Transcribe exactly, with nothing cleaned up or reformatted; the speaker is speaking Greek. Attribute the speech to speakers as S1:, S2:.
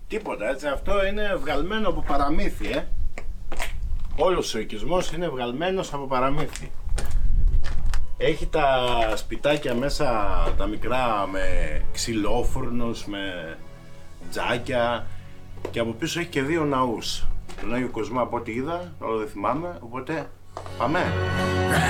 S1: Τίποτα έτσι, αυτό είναι βγαλμένο από παραμύθι, ε. Όλος ο οικισμός είναι βγαλμένος από παραμύθι. Έχει τα σπιτάκια μέσα, τα μικρά, με ξυλόφουρνους, με τζάκια, και από πίσω έχει και δύο ναούς. Τον Άγιο Κοσμά από ό,τι είδα, όλο δεν θυμάμαι, οπότε πάμε.